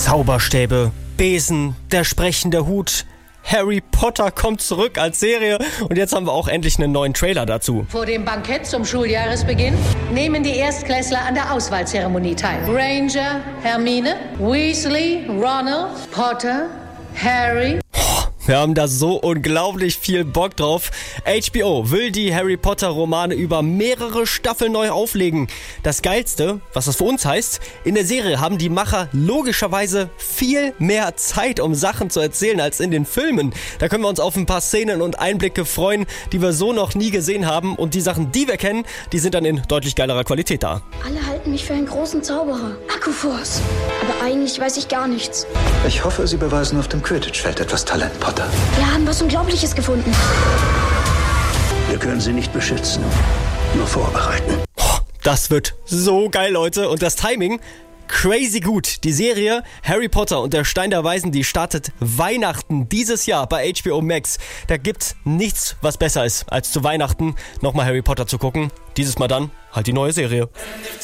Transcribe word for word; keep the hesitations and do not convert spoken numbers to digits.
Zauberstäbe, Besen, der sprechende Hut. Harry Potter kommt zurück als Serie und jetzt haben wir auch endlich einen neuen Trailer dazu. Vor dem Bankett zum Schuljahresbeginn nehmen die Erstklässler an der Auswahlzeremonie teil. Granger, Hermine, Weasley, Ronald, Potter, Harry. Wir haben da so unglaublich viel Bock drauf. H B O will die Harry Potter Romane über mehrere Staffeln neu auflegen. Das Geilste, was das für uns heißt, in der Serie haben die Macher logischerweise viel mehr Zeit, um Sachen zu erzählen als in den Filmen. Da können wir uns auf ein paar Szenen und Einblicke freuen, die wir so noch nie gesehen haben. Und die Sachen, die wir kennen, die sind dann in deutlich geilerer Qualität da. Alle halten mich für einen großen Zauberer. Akkuforce. Aber eigentlich weiß ich gar nichts. Ich hoffe, Sie beweisen auf dem Quidditch-Feld etwas Talent, Potter. Wir haben was Unglaubliches gefunden. Wir können Sie nicht beschützen, nur vorbereiten. Das wird so geil, Leute. Und das Timing, crazy gut. Die Serie Harry Potter und der Stein der Weisen, die startet Weihnachten dieses Jahr bei H B O Max. Da gibt's nichts, was besser ist, als zu Weihnachten nochmal Harry Potter zu gucken. Dieses Mal dann halt die neue Serie.